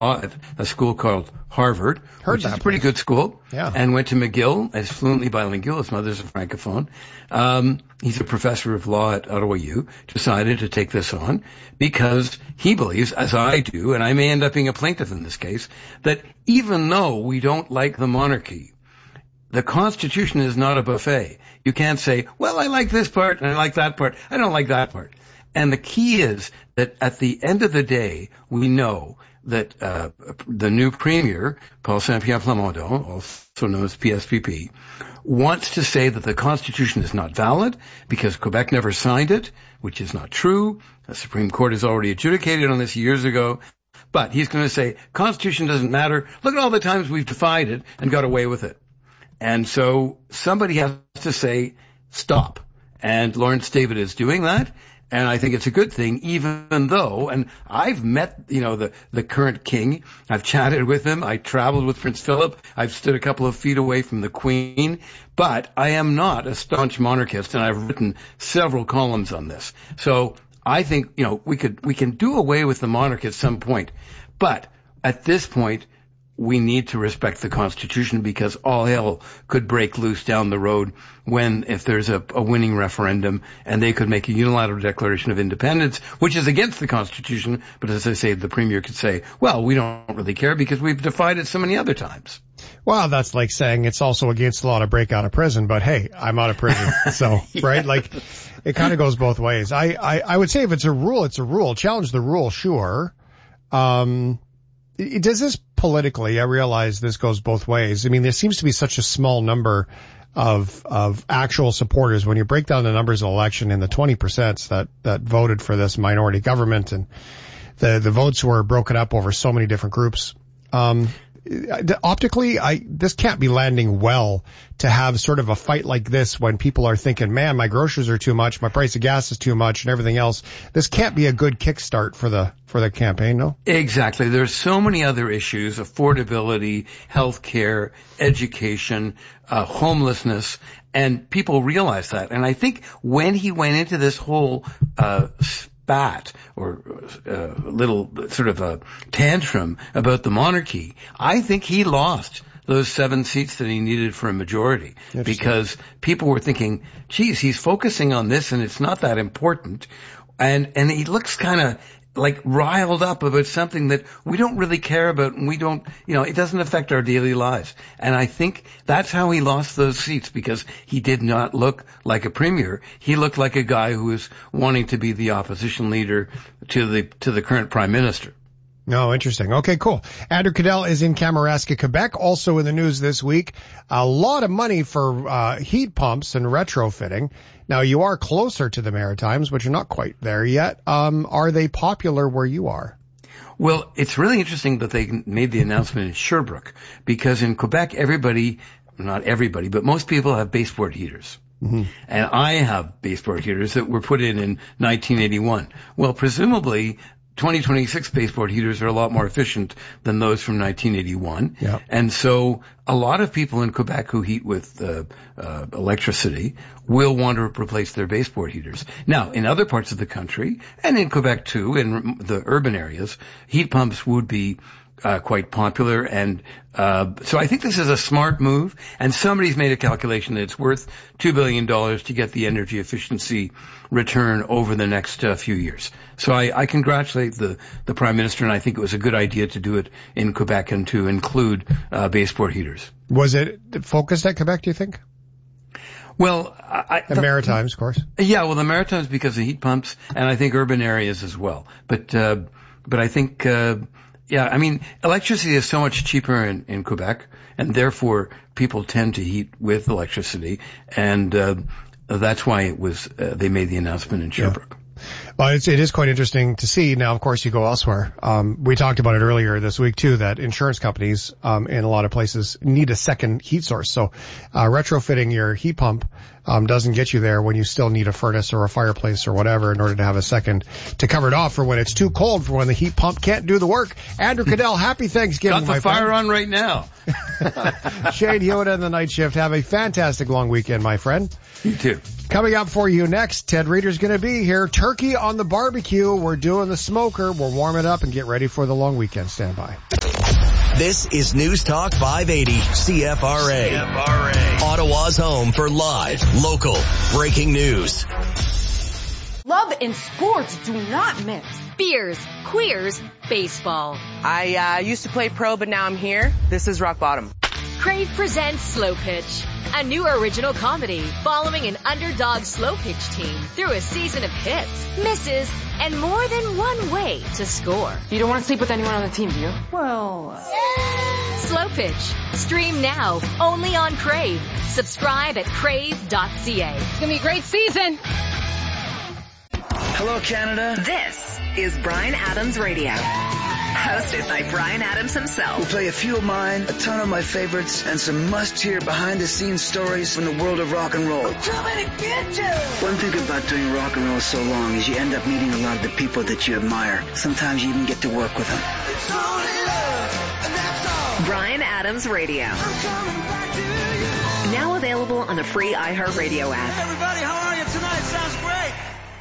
at a school called Harvard, which is a pretty good school, Yeah. and went to McGill as fluently bilingual. His mother's a francophone. He's a professor of law at Ottawa U, decided to take this on because he believes, as I do, and I may end up being a plaintiff in this case, that even though we don't like the monarchy, the Constitution is not a buffet. You can't say, well, I like this part and I like that part. I don't like that part. And the key is that at the end of the day, we know that the new premier, Paul Saint-Pierre Plamondon, also known as PSPP, wants to say that the Constitution is not valid because Quebec never signed it, which is not true. The Supreme Court has already adjudicated on this years ago. But he's going to say, Constitution doesn't matter. Look at all the times we've defied it and got away with it. And so somebody has to say, stop. And Lawrence David is doing that. And I think it's a good thing, even though, and I've met, the current king. I've chatted with him. I traveled with Prince Philip. I've stood a couple of feet away from the Queen. But I am not a staunch monarchist, and I've written several columns on this. So I think, we can do away with the monarch at some point. But at this point, we need to respect the Constitution because all hell could break loose down the road if there's a winning referendum and they could make a unilateral declaration of independence, which is against the Constitution. But as I say, the Premier could say, well, we don't really care because we've defied it so many other times. Well, that's like saying it's also against the law to break out of prison, but hey, I'm out of prison. So, Yeah. Right? Like, it kind of goes both ways. I would say if it's a rule, it's a rule. Challenge the rule, sure. Does this politically, I realize this goes both ways. I mean, there seems to be such a small number of actual supporters. When you break down the numbers of the election and the 20% that voted for this minority government, and the votes were broken up over so many different groups. Optically, this can't be landing well to have sort of a fight like this when people are thinking, man, my groceries are too much, my price of gas is too much, and everything else. This can't be a good kickstart for the campaign, no? Exactly. There's so many other issues: affordability, healthcare, education, homelessness, and people realize that. And I think when he went into this whole spat or little sort of a tantrum about the monarchy, I think he lost those 7 seats that he needed for a majority because people were thinking, geez, he's focusing on this and it's not that important. And he looks kind of like riled up about something that we don't really care about, and we don't, it doesn't affect our daily lives. And I think that's how he lost those seats, because he did not look like a premier. He looked like a guy who was wanting to be the opposition leader to the current prime minister. Oh, interesting. Okay, cool. Andrew Cadell is in Kamouraska, Quebec. Also in the news this week, a lot of money for heat pumps and retrofitting. Now, you are closer to the Maritimes, but you're not quite there yet. Are they popular where you are? Well, it's really interesting that they made the announcement in Sherbrooke, because in Quebec, not everybody, but most people have baseboard heaters. Mm-hmm. And I have baseboard heaters that were put in 1981. Well, presumably 2026 baseboard heaters are a lot more efficient than those from 1981. Yeah. And so a lot of people in Quebec who heat with electricity will want to replace their baseboard heaters. Now, in other parts of the country, and in Quebec too, in the urban areas, heat pumps would be quite popular. And so I think this is a smart move, and somebody's made a calculation that it's worth $2 billion to get the energy efficiency return over the next few years. So I congratulate the Prime Minister, and I think it was a good idea to do it in Quebec and to include baseboard heaters. Was it focused at Quebec, do you think? Well, the Maritimes, of course. Yeah, well, the Maritimes because of heat pumps, and I think urban areas as well. But I think yeah, I mean, electricity is so much cheaper in Quebec, and therefore people tend to heat with electricity, and that's why it was they made the announcement in Sherbrooke. Yeah. Well, it is quite interesting to see. Now, of course, you go elsewhere. We talked about it earlier this week, too, that insurance companies in a lot of places need a second heat source. So retrofitting your heat pump doesn't get you there when you still need a furnace or a fireplace or whatever in order to have a second to cover it off for when it's too cold, for when the heat pump can't do the work. Andrew Cadell, happy Thanksgiving, Got the fire on right now. Shane Hewitt and the Night Shift. Have a fantastic long weekend, my friend. You too. Coming up for you next, Ted Reader's going to be here. Turkey on the barbecue. We're doing the smoker. We'll warm it up and get ready for the long weekend. Stand by. This is News Talk 580 CFRA. Ottawa's home for live, local, breaking news. Love and sports do not mix. Beers, queers, baseball. I used to play pro, but now I'm here. This is rock bottom. Crave presents Slow Pitch, a new original comedy following an underdog slow pitch team through a season of hits, misses, and more than one way to score. You don't want to sleep with anyone on the team, do you? Well, Slow Pitch. Stream now, only on Crave. Subscribe at crave.ca. It's going to be a great season. Hello, Canada. This is Bryan Adams Radio. Hosted by Bryan Adams himself. We'll play a few of mine, a ton of my favorites, and some must-hear behind-the-scenes stories from the world of rock and roll. I'm coming to get you! One thing about doing rock and roll so long is you end up meeting a lot of the people that you admire. Sometimes you even get to work with them. It's only love, and that's all. Bryan Adams Radio. I'm coming back to you. Now available on the free iHeartRadio app. Everybody, how are you tonight? Sounds great.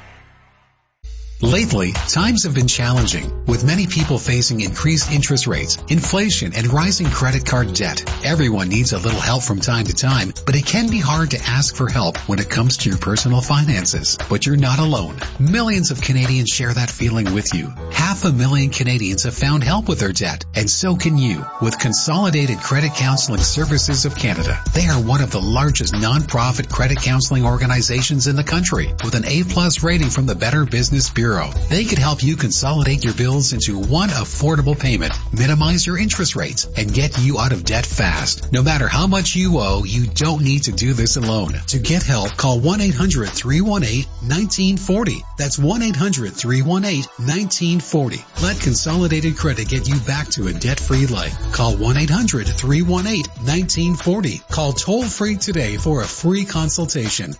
Lately, times have been challenging, with many people facing increased interest rates, inflation, and rising credit card debt. Everyone needs a little help from time to time, but it can be hard to ask for help when it comes to your personal finances. But you're not alone. Millions of Canadians share that feeling with you. 500,000 Canadians have found help with their debt, and so can you, with Consolidated Credit Counseling Services of Canada. They are one of the largest non-profit credit counseling organizations in the country, with an A+ rating from the Better Business Bureau. They could help you consolidate your bills into one affordable payment, minimize your interest rates, and get you out of debt fast. No matter how much you owe, you don't need to do this alone. To get help, call 1-800-318-1940. That's 1-800-318-1940. Let Consolidated Credit get you back to a debt-free life. Call 1-800-318-1940. Call toll-free today for a free consultation.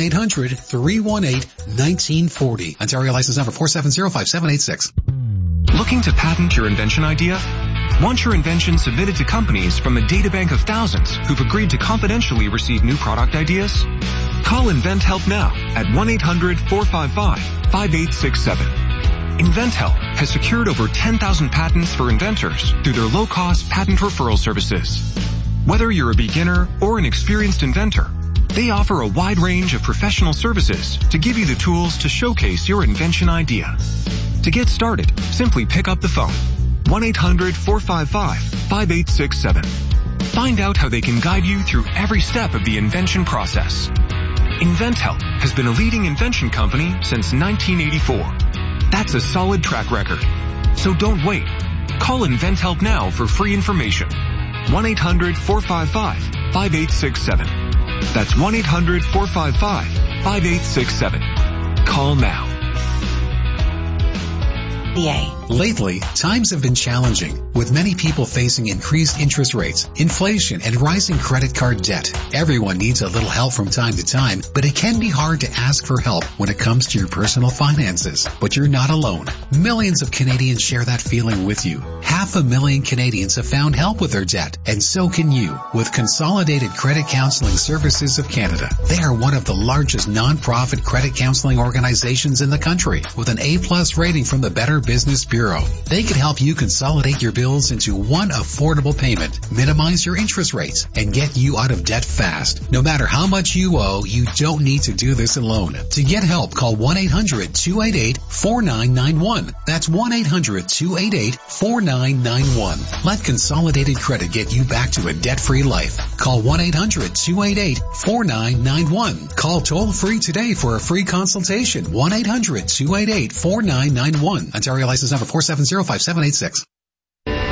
1-800-318-1940. Ontario license number 4705786. Looking to patent your invention idea? Want your invention submitted to companies from a databank of thousands who've agreed to confidentially receive new product ideas? Call InventHelp now at 1-800-455-5867. InventHelp has secured over 10,000 patents for inventors through their low-cost patent referral services. Whether you're a beginner or an experienced inventor, they offer a wide range of professional services to give you the tools to showcase your invention idea. To get started, simply pick up the phone. 1-800-455-5867. Find out how they can guide you through every step of the invention process. InventHelp has been a leading invention company since 1984. That's a solid track record. So don't wait. Call InventHelp now for free information. 1-800-455-5867. That's 1-800-455-5867. Call now. Lately, times have been challenging, with many people facing increased interest rates, inflation, and rising credit card debt. Everyone needs a little help from time to time, but it can be hard to ask for help when it comes to your personal finances. But you're not alone. Millions of Canadians share that feeling with you. 500,000 Canadians have found help with their debt, and so can you, with Consolidated Credit Counseling Services of Canada. They are one of the largest non-profit credit counseling organizations in the country, with an A+ rating from the Better Business Bureau. They could help you consolidate your bills into one affordable payment, minimize your interest rates, and get you out of debt fast. No matter how much you owe, you don't need to do this alone. To get help, call 1-800-288-4991. That's 1-800-288-4991. Let Consolidated Credit get you back to a debt-free life. Call 1-800-288-4991. Call toll-free today for a free consultation. 1-800-288-4991. Ontario license number 4705786.